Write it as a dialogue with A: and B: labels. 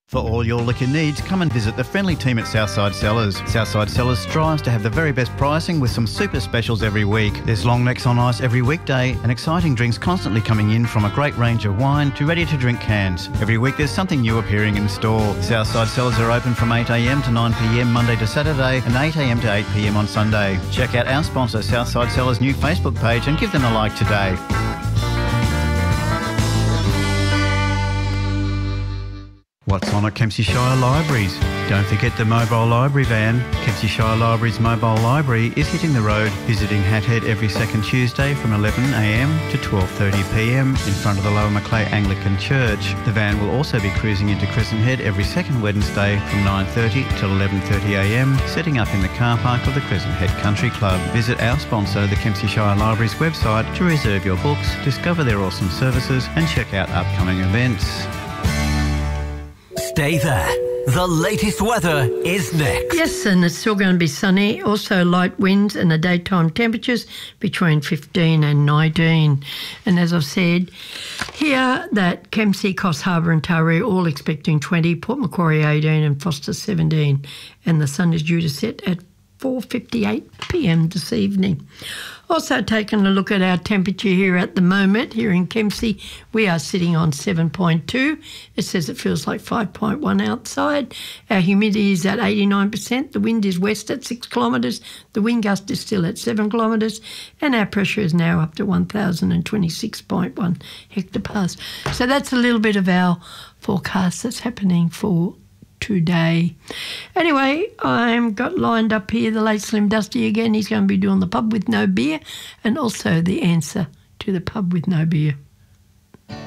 A: For all your liquor needs, come and visit the friendly team at Southside Cellars. Southside Cellars strives to have the very best pricing with some super specials every week. There's long necks on ice every weekday and exciting drinks constantly coming in, from a great range of wine to ready-to-drink cans. Every week there's something new appearing in store. Southside Cellars are open from 8am to 9pm Monday to Saturday and 8am to 8pm on Sunday. Check out our sponsor Southside Cellars' new Facebook page and give them a like today. What's on at Kempsey Shire Libraries? Don't forget the mobile library van. Kempsey Shire Libraries Mobile Library is hitting the road, visiting Hat Head every second Tuesday from 11am to 12:30pm in front of the Lower Macleay Anglican Church. The van will also be cruising into Crescent Head every second Wednesday from 9:30 till 11:30am, setting up in the car park of the Crescent Head Country Club. Visit our sponsor, the Kempsey Shire Libraries website, to reserve your books, discover their awesome services and check out upcoming events.
B: Stay there. The latest weather is next.
C: Yes, and it's still going to be sunny. Also light winds and the daytime temperatures between 15 and 19. And as I've said, here that Kempsey, Coffs Harbour and Taree all expecting 20, Port Macquarie 18 and Foster 17. And the sun is due to set at 4:58pm this evening. Also taking a look at our temperature here at the moment, here in Kempsey, we are sitting on 7.2. It says it feels like 5.1 outside. Our humidity is at 89%. The wind is west at 6 kilometres. The wind gust is still at 7 kilometres. And our pressure is now up to 1,026.1 hectopascals. So that's a little bit of our forecast that's happening for today. Anyway, I'm got lined up here the late Slim Dusty again. He's going to be doing the pub with no beer and also the answer to the pub with no beer.